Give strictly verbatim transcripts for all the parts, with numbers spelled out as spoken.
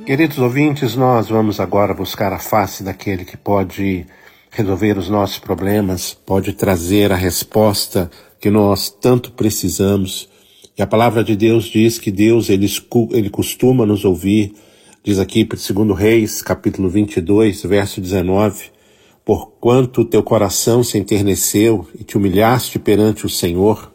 Queridos ouvintes, nós vamos agora buscar a face daquele que pode resolver os nossos problemas, pode trazer a resposta que nós tanto precisamos. E a palavra de Deus diz que Deus, ele, ele costuma nos ouvir. Diz aqui, segundo Reis, capítulo vinte e dois, verso dezenove, porquanto o teu coração se enterneceu e te humilhaste perante o Senhor,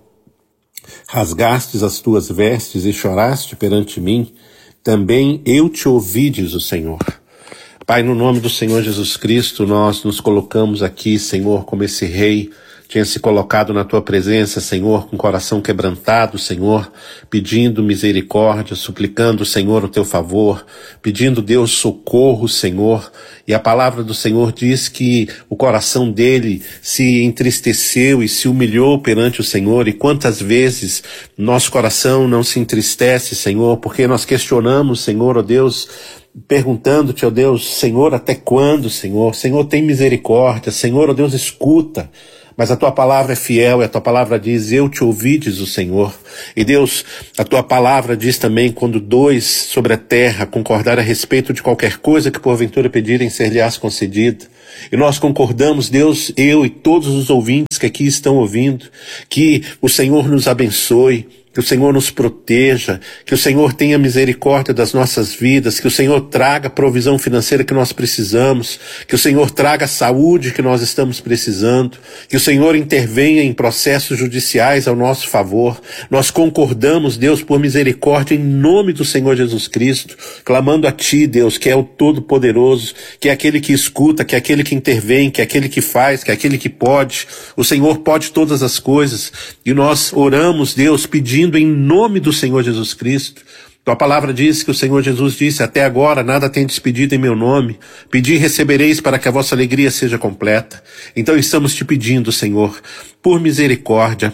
rasgastes as tuas vestes e choraste perante mim, também eu te ouvi, diz o Senhor. Pai, no nome do Senhor Jesus Cristo, nós nos colocamos aqui, Senhor, como esse rei tinha se colocado na tua presença, Senhor, com o coração quebrantado, Senhor, pedindo misericórdia, suplicando, Senhor, o teu favor, pedindo, Deus, socorro, Senhor. E a palavra do Senhor diz que o coração dele se entristeceu e se humilhou perante o Senhor. E quantas vezes nosso coração não se entristece, Senhor, porque nós questionamos, Senhor, ó Deus, perguntando-te, ó Deus, Senhor, até quando, Senhor? Senhor, tem misericórdia. Senhor, ó Deus, escuta. Mas a tua palavra é fiel e a tua palavra diz, eu te ouvi, diz o Senhor. E Deus, a tua palavra diz também, quando dois sobre a terra concordarem a respeito de qualquer coisa que porventura pedirem, ser-lhe-ás concedido. E nós concordamos, Deus, eu e todos os ouvintes que aqui estão ouvindo, que o Senhor nos abençoe, que o Senhor nos proteja, que o Senhor tenha misericórdia das nossas vidas, que o Senhor traga a provisão financeira que nós precisamos, que o Senhor traga a saúde que nós estamos precisando, que o Senhor intervenha em processos judiciais ao nosso favor. Nós concordamos, Deus, por misericórdia, em nome do Senhor Jesus Cristo, clamando a Ti, Deus, que é o Todo-Poderoso, que é aquele que escuta, que é aquele que intervém, que é aquele que faz, que é aquele que pode. O Senhor pode todas as coisas, e nós oramos, Deus, pedindo em nome do Senhor Jesus Cristo. Tua palavra diz que o Senhor Jesus disse, até agora nada tendes pedido em meu nome, pedi e recebereis para que a vossa alegria seja completa. Então estamos te pedindo, Senhor, por misericórdia,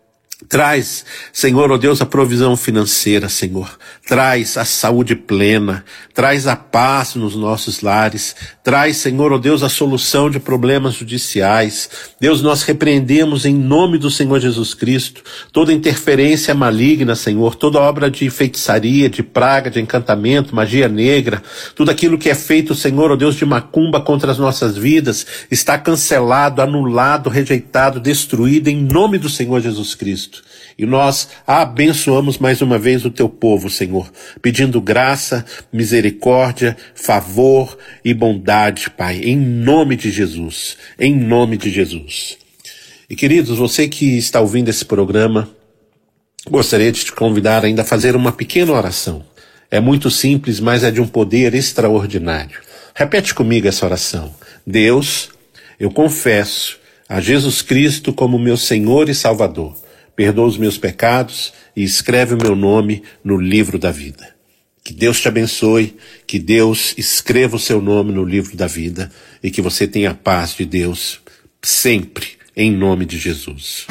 traz, Senhor, ó Deus, a provisão financeira, Senhor. Traz a saúde plena, traz a paz nos nossos lares, traz, Senhor, ó Deus, a solução de problemas judiciais. Deus, nós repreendemos em nome do Senhor Jesus Cristo toda interferência maligna, Senhor, toda obra de feitiçaria, de praga, de encantamento, magia negra, tudo aquilo que é feito, Senhor, ó Deus, de macumba contra as nossas vidas, está cancelado, anulado, rejeitado, destruído em nome do Senhor Jesus Cristo. E nós abençoamos mais uma vez o teu povo, Senhor, pedindo graça, misericórdia, favor e bondade, Pai, em nome de Jesus, em nome de Jesus. E queridos, você que está ouvindo esse programa, gostaria de te convidar ainda a fazer uma pequena oração. É muito simples, mas é de um poder extraordinário. Repete comigo essa oração. Deus, eu confesso a Jesus Cristo como meu Senhor e Salvador. Perdoa os meus pecados e escreve o meu nome no livro da vida. Que Deus te abençoe, que Deus escreva o seu nome no livro da vida e que você tenha a paz de Deus sempre, em nome de Jesus.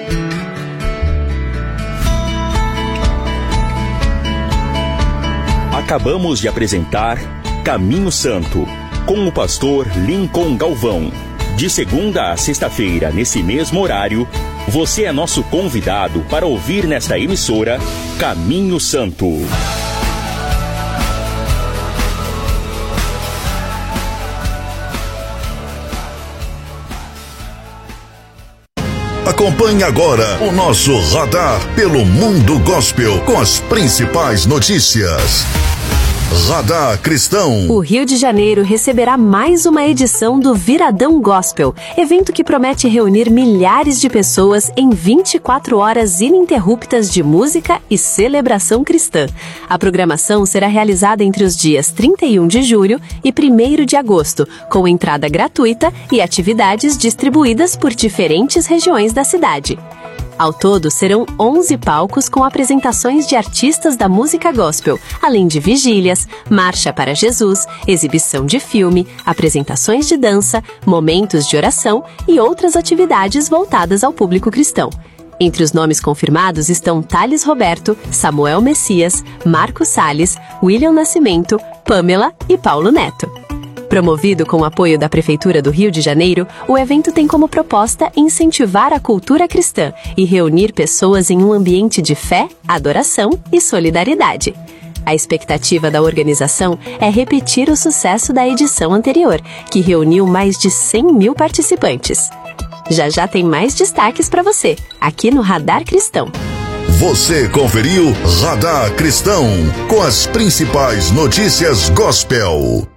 Acabamos de apresentar Caminho Santo, com o pastor Lincoln Galvão. De segunda a sexta-feira, nesse mesmo horário, você é nosso convidado para ouvir nesta emissora Caminho Santo. Acompanhe agora o nosso radar pelo mundo gospel com as principais notícias. Radar Cristão. O Rio de Janeiro receberá mais uma edição do Viradão Gospel, evento que promete reunir milhares de pessoas em vinte e quatro horas ininterruptas de música e celebração cristã. A programação será realizada entre os dias trinta e um de julho e primeiro de agosto, com entrada gratuita e atividades distribuídas por diferentes regiões da cidade. Ao todo, serão onze palcos com apresentações de artistas da música gospel, além de vigílias, marcha para Jesus, exibição de filme, apresentações de dança, momentos de oração e outras atividades voltadas ao público cristão. Entre os nomes confirmados estão Thales Roberto, Samuel Messias, Marco Salles, William Nascimento, Pamela e Paulo Neto. Promovido com o apoio da Prefeitura do Rio de Janeiro, o evento tem como proposta incentivar a cultura cristã e reunir pessoas em um ambiente de fé, adoração e solidariedade. A expectativa da organização é repetir o sucesso da edição anterior, que reuniu mais de cem mil participantes. Já já tem mais destaques para você, aqui no Radar Cristão. Você conferiu Radar Cristão, com as principais notícias gospel.